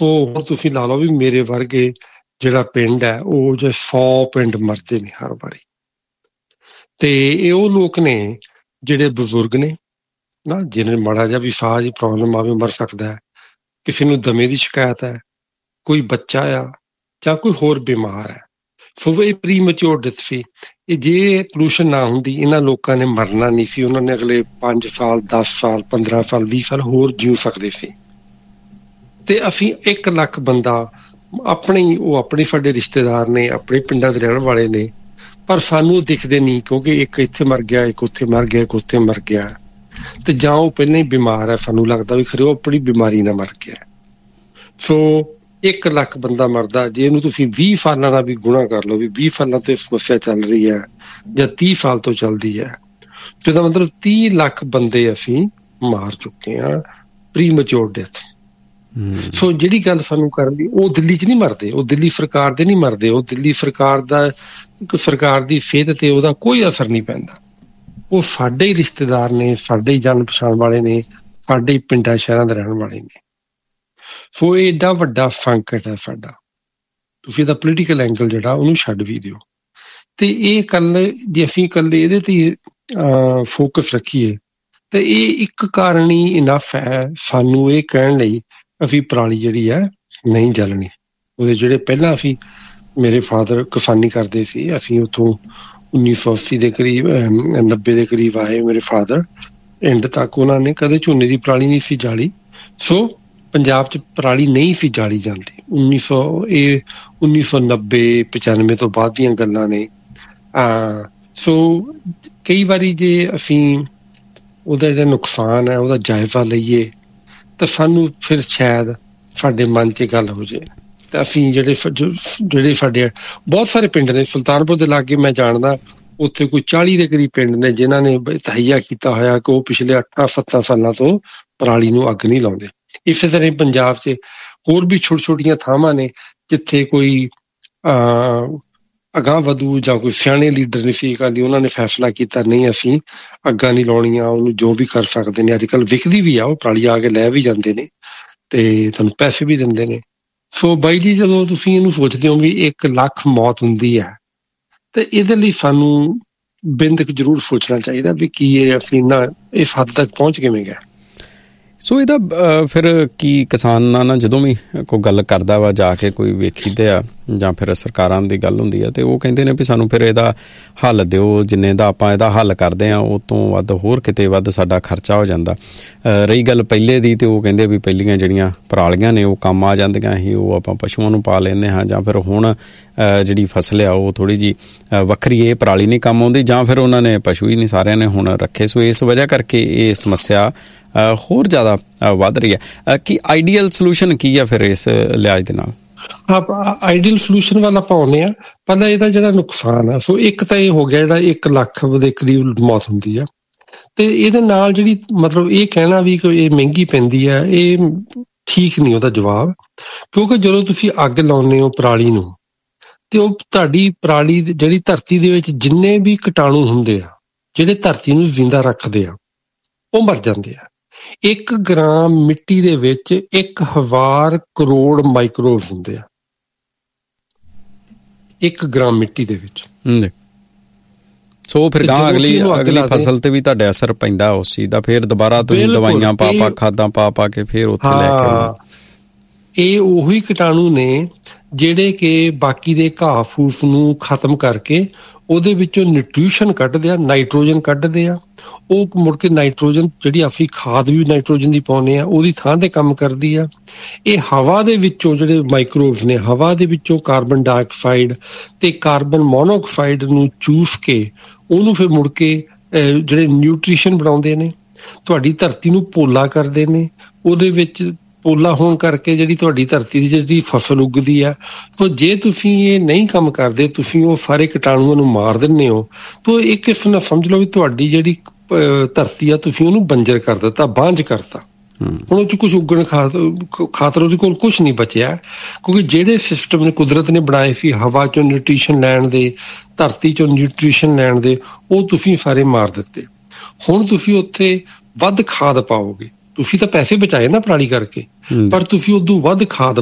ਸੋ ਹੁਣ ਤੁਸੀਂ ਲਾ ਲਓ ਵੀ ਮੇਰੇ ਵਰਗੇ ਜਿਹੜਾ ਪਿੰਡ ਹੈ ਉਹ ਜੇ 100 ਪਿੰਡ ਮਰਦੇ ਨੇ ਹਰ ਵਾਰੀ। ਤੇ ਇਹ ਉਹ ਲੋਕ ਨੇ ਜਿਹੜੇ ਬਜ਼ੁਰਗ ਨੇ ਨਾ, ਜਿਹਨੇ ਮਾੜਾ ਜਿਹਾ ਵੀ ਸਾਹ ਦੀ ਪ੍ਰੋਬਲਮ ਆਵੇ ਮਰ ਸਕਦਾ ਹੈ, ਕਿਸੇ ਨੂੰ ਦਮੇ ਦੀ ਸ਼ਿਕਾਇਤ ਹੈ, ਕੋਈ ਬੱਚਾ ਆ ਜਾਂ ਕੋਈ ਹੋਰ ਬਿਮਾਰ ਹੈ। ਸੋ ਇਹ ਪ੍ਰੀ ਮੈਚਿਓਰ ਡੈਥ ਸੀ। ਇਹ ਜੇ ਪੋਲੂਸ਼ਨ ਨਾ ਹੁੰਦੀ ਇਹਨਾਂ ਲੋਕਾਂ ਨੇ ਮਰਨਾ ਨਹੀਂ ਸੀ, ਉਹਨਾਂ ਨੇ ਅਗਲੇ 5 ਸਾਲ 10 ਸਾਲ 15 ਸਾਲ 20 ਸਾਲ ਹੋਰ ਜੀਉ ਸਕਦੇ ਸੀ। ਤੇ ਅਸੀਂ 1 ਲੱਖ ਬੰਦਾ ਆਪਣੇ ਸਾਡੇ ਰਿਸ਼ਤੇਦਾਰ ਨੇ, ਆਪਣੇ ਪਿੰਡਾਂ ਦੇ ਰਹਿਣ ਵਾਲੇ ਨੇ, ਪਰ ਸਾਨੂੰ ਉਹ ਦਿਖਦੇ ਨਹੀਂ ਕਿਉਂਕਿ ਇੱਕ ਇੱਥੇ ਮਰ ਗਿਆ, ਇੱਕ ਉੱਥੇ ਮਰ ਗਿਆ, ਇੱਕ ਉੱਥੇ ਮਰ ਗਿਆ, ਤੇ ਜਾਂ ਉਹ ਪਹਿਲਾਂ ਹੀ ਬਿਮਾਰ ਹੈ, ਸਾਨੂੰ ਲੱਗਦਾ ਵੀ ਖਰੇ ਉਹ ਆਪਣੀ ਬਿਮਾਰੀ ਨਾਲ ਮਰ ਗਿਆ। ਸੋ 1 ਲੱਖ ਬੰਦਾ ਮਰਦਾ, ਜੇ ਇਹਨੂੰ ਤੁਸੀਂ 20 ਸਾਲਾਂ ਦਾ ਵੀ ਗੁਣਾ ਕਰ ਲਓ ਵੀ 20 ਸਾਲਾਂ ਤੋਂ ਸਮੱਸਿਆ ਚੱਲ ਰਹੀ ਹੈ ਜਾਂ 30 ਸਾਲ ਤੋਂ ਚੱਲਦੀ ਹੈ, ਇਹਦਾ ਮਤਲਬ 30 ਲੱਖ ਬੰਦੇ ਅਸੀਂ ਮਾਰ ਚੁੱਕੇ ਹਾਂ ਪ੍ਰੀ ਮੈਚਿਓਰ ਡੈਥ। ਸੋ ਜਿਹੜੀ ਗੱਲ ਸਾਨੂੰ ਕਰਨ ਦੀ, ਉਹ ਦਿੱਲੀ 'ਚ ਨਹੀਂ ਮਰਦੇ, ਉਹ ਦਿੱਲੀ ਸਰਕਾਰ ਦੇ ਨਹੀਂ ਮਰਦੇ, ਉਹ ਦਿੱਲੀ ਸਰਕਾਰ ਦੀ ਸਿਹਤ ਤੇ ਉਹਦਾ ਕੋਈ ਅਸਰ ਨਹੀਂ ਪੈਂਦਾ। ਉਹ ਸਾਡੇ ਹੀ ਰਿਸ਼ਤੇਦਾਰ ਨੇ, ਸਾਡੇ ਹੀ ਜਾਣ ਪਛਾਣ ਵਾਲੇ ਨੇ, ਸਾਡੇ ਹੀ ਪਿੰਡਾਂ ਸ਼ਹਿਰਾਂ ਦੇ ਰਹਿਣ ਵਾਲੇ ਨੇ। ਸੋ ਇਹ ਏਡਾ ਵੱਡਾ ਸੰਕਟ ਹੈ ਸਾਡਾ। ਤੁਸੀਂ ਇਹਦਾ ਪੋਲੀਟੀਕਲ ਐਂਗਲ ਜਿਹੜਾ ਉਹਨੂੰ ਛੱਡ ਵੀ ਦਿਓ, ਤੇ ਇਹ ਕੱਲ ਜੇ ਅਸੀਂ ਇਕੱਲੇ ਇਹਦੇ ਤੇ ਫੋਕਸ ਰੱਖੀਏ ਤੇ ਇਹ ਇੱਕ ਕਾਰਨ ਹੀ ਇਨਫ ਹੈ ਸਾਨੂੰ ਇਹ ਕਹਿਣ ਲਈ ਅਸੀਂ ਪਰਾਲੀ ਜਿਹੜੀ ਹੈ ਨਹੀਂ ਜਲਣੀ। ਉਹਦੇ ਜਿਹੜੇ ਪਹਿਲਾਂ ਅਸੀਂ, ਮੇਰੇ ਫਾਦਰ ਕਿਸਾਨੀ ਕਰਦੇ ਸੀ, ਅਸੀਂ ਉੱਥੋਂ 1980 ਦੇ ਕਰੀਬ 90 ਦੇ ਕਰੀਬ ਆਏ ਮੇਰੇ ਫਾਦਰ, ਐਂਡ ਤੱਕ ਉਹਨਾਂ ਨੇ ਕਦੇ ਝੋਨੇ ਦੀ ਪਰਾਲੀ ਨਹੀਂ ਸੀ ਜਾਲੀ। ਸੋ ਪੰਜਾਬ 'ਚ ਪਰਾਲੀ ਨਹੀਂ ਸੀ ਜਾਲੀ ਜਾਂਦੀ। 1990 95 ਤੋਂ ਬਾਅਦ ਦੀਆਂ ਗੱਲਾਂ ਨੇ। ਸੋ ਕਈ ਵਾਰੀ ਜੇ ਅਸੀਂ ਉਹਦਾ ਜਿਹੜਾ ਨੁਕਸਾਨ ਹੈ ਉਹਦਾ ਜਾਇਜ਼ਾ ਲਈਏ ਤਾਂ ਸਾਨੂੰ ਫਿਰ ਸ਼ਾਇਦ ਸਾਡੇ ਮਨ 'ਚ ਗੱਲ ਹੋ ਜਾਏ। ਤਾਂ ਅਸੀਂ ਜਿਹੜੇ ਸਾਡੇ ਬਹੁਤ ਸਾਰੇ ਪਿੰਡ ਨੇ, ਸੁਲਤਾਨਪੁਰ ਦੇ ਲਾਗੇ ਮੈਂ ਜਾਣਦਾ, ਉੱਥੇ ਕੋਈ 40 ਦੇ ਕਰੀਬ ਪਿੰਡ ਨੇ ਜਿਨ੍ਹਾਂ ਨੇ ਤਹਈਆ ਕੀਤਾ ਹੋਇਆ ਕਿ ਉਹ ਪਿਛਲੇ 8-7 ਸਾਲਾਂ ਤੋਂ ਪਰਾਲੀ ਨੂੰ ਅੱਗ ਨਹੀਂ ਲਾਉਂਦੇ। ਇਸੇ ਤਰ੍ਹਾਂ ਪੰਜਾਬ 'ਚ ਹੋਰ ਵੀ ਛੋਟੀਆਂ ਥਾਵਾਂ ਨੇ ਜਿੱਥੇ ਕੋਈ ਅਗਾਂਹ ਵਧੂ ਜਾਂ ਕੋਈ ਸਿਆਣੇ ਲੀਡਰ ਨਹੀਂ ਸੀ ਅਕਾਲੀ, ਉਹਨਾਂ ਨੇ ਫੈਸਲਾ ਕੀਤਾ ਨਹੀਂ ਅਸੀਂ ਅੱਗਾਂ ਨਹੀਂ ਲਾਉਣੀਆਂ, ਉਹਨੂੰ ਜੋ ਵੀ ਕਰ ਸਕਦੇ ਨੇ। ਅੱਜ ਕੱਲ੍ਹ ਵਿਕਦੀ ਵੀ ਆ ਉਹ ਪਰਾਲੀ, ਆ ਕੇ ਲੈ ਵੀ ਜਾਂਦੇ ਨੇ ਤੇ ਤੁਹਾਨੂੰ ਪੈਸੇ ਵੀ ਦਿੰਦੇ ਨੇ। ਸੋ ਬਾਈ ਜੀ, ਜਦੋਂ ਤੁਸੀਂ ਇਹਨੂੰ ਸੋਚਦੇ ਹੋ ਵੀ 1 ਲੱਖ ਮੌਤ ਹੁੰਦੀ ਹੈ ਤੇ ਇਹਦੇ ਲਈ ਸਾਨੂੰ ਬਿੰਦਕ ਜ਼ਰੂਰ ਸੋਚਣਾ ਚਾਹੀਦਾ ਵੀ ਕੀ ਇਹ ਅਸੀਂ ਇਸ ਹੱਦ ਤੱਕ ਪਹੁੰਚ ਕਿਵੇਂ ਗਏ। ਸੋ ਇਹਦਾ ਫਿਰ ਕੀ ਕਿਸਾਨਾਂ ਨਾਲ ਜਦੋਂ ਵੀ ਕੋਈ ਗੱਲ ਕਰਦਾ ਵਾ ਜਾ ਕੇ ਕੋਈ ਵੇਖੀਦੇ ਆ ਜਾਂ ਫਿਰ ਸਰਕਾਰਾਂ ਦੀ ਗੱਲ ਹੁੰਦੀ ਆ ਤੇ ਉਹ ਕਹਿੰਦੇ ਨੇ ਵੀ ਸਾਨੂੰ ਫਿਰ ਇਹਦਾ ਹੱਲ ਦਿਓ, ਜਿੰਨੇ ਦਾ ਆਪਾਂ ਇਹਦਾ ਹੱਲ ਕਰਦੇ ਹਾਂ ਉਹ ਤੋਂ ਵੱਧ ਹੋਰ ਕਿਤੇ ਵੱਧ ਸਾਡਾ ਖਰਚਾ ਹੋ ਜਾਂਦਾ। ਰਹੀ ਗੱਲ ਪਹਿਲੇ ਦੀ, ਤੇ ਉਹ ਕਹਿੰਦੇ ਵੀ ਪਹਿਲੀਆਂ ਜਿਹੜੀਆਂ ਪਰਾਲੀਆਂ ਨੇ ਉਹ ਕੰਮ ਆ ਜਾਂਦੀਆਂ ਸੀ, ਉਹ ਆਪਾਂ ਪਸ਼ੂਆਂ ਨੂੰ ਪਾ ਲੈਂਦੇ ਹਾਂ, ਜਾਂ ਫਿਰ ਹੁਣ ਜਿਹੜੀ ਫਸਲ ਆ ਉਹ ਥੋੜ੍ਹੀ ਜਿਹੀ ਵੱਖਰੀ, ਇਹ ਪਰਾਲੀ ਨਹੀਂ ਕੰਮ ਆਉਂਦੀ, ਜਾਂ ਫਿਰ ਉਹਨਾਂ ਨੇ ਪਸ਼ੂ ਹੀ ਨਹੀਂ ਸਾਰਿਆਂ ਨੇ ਹੁਣ ਰੱਖੇ। ਸੋ ਇਸ ਵਜ੍ਹਾ ਕਰਕੇ ਇਹ ਸਮੱਸਿਆ ਹੋਰ ਜ਼ਿਆਦਾ ਵੱਧ ਰਹੀ ਹੈ। ਕੀ ਆਈਡੀਅਲ ਸੋਲੂਸ਼ਨ ਕੀ ਆ ਫਿਰ ਇਸ ਲਿਹਾਜ਼ ਦੇ ਨਾਲ? ਆਈਡੀਅਲ ਸੋਲੂਸ਼ਨ ਵੱਲ ਆਪਾਂ ਆਉਂਦੇ ਹਾਂ। ਪਹਿਲਾਂ ਇਹਦਾ ਜਿਹੜਾ ਨੁਕਸਾਨ ਆ, ਸੋ ਇੱਕ ਤਾਂ ਇਹ ਹੋ ਗਿਆ ਜਿਹੜਾ 1 ਲੱਖ ਦੇ ਕਰੀਬ ਮੌਤ ਹੁੰਦੀ ਆ, ਤੇ ਇਹਦੇ ਨਾਲ ਜਿਹੜੀ ਮਤਲਬ ਇਹ ਕਹਿਣਾ ਵੀ ਕਿ ਇਹ ਮਹਿੰਗੀ ਪੈਂਦੀ ਆ, ਇਹ ਠੀਕ ਨਹੀਂ ਉਹਦਾ ਜਵਾਬ। ਕਿਉਂਕਿ ਜਦੋਂ ਤੁਸੀਂ ਅੱਗ ਲਾਉਂਦੇ ਹੋ ਪਰਾਲੀ ਨੂੰ ਤੇ ਉਹ ਤੁਹਾਡੀ ਪਰਾਲੀ ਜਿਹੜੀ ਧਰਤੀ ਦੇ ਵਿੱਚ ਜਿੰਨੇ ਵੀ ਕੀਟਾਣੂ ਹੁੰਦੇ ਆ ਜਿਹੜੇ ਧਰਤੀ ਨੂੰ ਜ਼ਿੰਦਾ ਰੱਖਦੇ ਆ ਉਹ ਮਰ ਜਾਂਦੇ ਆ। 1 ਗ੍ਰਾਮ ਮਿੱਟੀ ਦੇ ਵਿੱਚ 1000 ਕਰੋੜ ਮਾਈਕਰੋਬਸ ਹੁੰਦੇ ਆ 1 ਗ੍ਰਾਮ ਮਿੱਟੀ ਦੇ ਵਿੱਚ। ਸੋ ਫਿਰ ਅਗਲੀ ਫਸਲ ਤੇ ਵੀ ਤੁਹਾਡੇ ਅਸਰ ਪੈਂਦਾ ਉਸ ਚੀਜ਼ ਦਾ, ਫਿਰ ਦੁਬਾਰਾ ਤੁਸੀਂ ਦਵਾਈਆਂ ਪਾ ਖਾਦਾਂ ਪਾ ਕੇ ਫਿਰ ਉੱਥੇ ਲੈ ਕੇ। ਇਹ ਉਹੀ ਕੀਟਾਣੂ ਨੇ ਜਿਹੜੇ ਕਿ ਬਾਕੀ ਦੇ ਘਾਹ ਫੂਸ ਨੂੰ ਖਤਮ ਕਰਕੇ ਉਹਦੇ ਵਿੱਚੋਂ ਨਿਊਟ੍ਰੀਸ਼ਨ ਕੱਢਦੇ ਆ, ਨਾਈਟ੍ਰੋਜਨ ਕੱਢਦੇ ਆ। ਉਹ ਮੁੜ ਕੇ ਨਾਈਟ੍ਰੋਜਨ ਜਿਹੜੀ ਅਸੀਂ ਖਾਦ ਵੀ ਨਾਈਟ੍ਰੋਜਨ ਦੀ ਪਾਉਂਦੇ ਆ ਉਹਦੀ ਥਾਂ ਤੇ ਕੰਮ ਕਰਦੀ ਆ। ਇਹ ਹਵਾ ਦੇ ਵਿੱਚੋਂ ਜਿਹੜੇ ਮਾਈਕਰੋਬਸ ਨੇ, ਹਵਾ ਦੇ ਵਿੱਚੋਂ ਕਾਰਬਨ ਡਾਈਆਕਸਾਈਡ ਤੇ ਕਾਰਬਨ ਮੋਨੋਆਕਸਾਈਡ ਨੂੰ ਚੂਸ ਕੇ ਉਹਨੂੰ ਫਿਰ ਮੁੜ ਕੇ ਜਿਹੜੇ ਨਿਊਟ੍ਰੀਸ਼ਨ ਬਣਾਉਂਦੇ ਨੇ, ਤੁਹਾਡੀ ਧਰਤੀ ਨੂੰ ਪੋਲਾ ਕਰਦੇ ਨੇ। ਉਹਦੇ ਵਿੱਚ ਪੋਲਾ ਹੋਣ ਕਰਕੇ ਜਿਹੜੀ ਤੁਹਾਡੀ ਧਰਤੀ ਦੀ ਜਿਹੜੀ ਫਸਲ ਉੱਗਦੀ ਆ, ਤਾਂ ਜੇ ਤੁਸੀਂ ਇਹ ਨਹੀਂ ਕੰਮ ਕਰਦੇ, ਤੁਸੀਂ ਉਹ ਸਾਰੇ ਕੀਟਾਣੂਆਂ ਨੂੰ ਮਾਰ ਦਿੰਦੇ ਹੋ, ਤਾਂ ਇੱਕ ਕਿਸਮ ਨਾਲ ਸਮਝ ਲਓ ਵੀ ਤੁਹਾਡੀ ਜਿਹੜੀ ਧਰਤੀ ਆ ਤੁਸੀਂ ਉਹਨੂੰ ਬੰਜਰ ਕਰ ਦਿੱਤਾ, ਬਾਂਝ ਕਰਤਾ। ਹੁਣ ਉਹ 'ਚ ਕੁਛ ਉੱਗਣ ਖਾਤਰ ਉਹਦੇ ਕੋਲ ਕੁਛ ਨਹੀਂ ਬਚਿਆ, ਕਿਉਂਕਿ ਜਿਹੜੇ ਸਿਸਟਮ ਨੇ ਕੁਦਰਤ ਨੇ ਬਣਾਏ ਸੀ ਹਵਾ 'ਚੋਂ ਨਿਊਟ੍ਰੀਸ਼ਨ ਲੈਣ ਦੇ, ਧਰਤੀ 'ਚੋਂ ਨਿਊਟ੍ਰੀਸ਼ਨ ਲੈਣ ਦੇ, ਉਹ ਤੁਸੀਂ ਸਾਰੇ ਮਾਰ ਦਿੱਤੇ। ਹੁਣ ਤੁਸੀਂ ਉੱਥੇ ਵੱਧ ਖਾਦ ਪਾਓਗੇ, ਤੁਸੀਂ ਤਾਂ ਪੈਸੇ ਬਚਾਏ ਨਾ ਪਰਾਲੀ ਕਰਕੇ, ਪਰ ਤੁਸੀਂ ਉਦੋਂ ਵੱਧ ਖਾਦ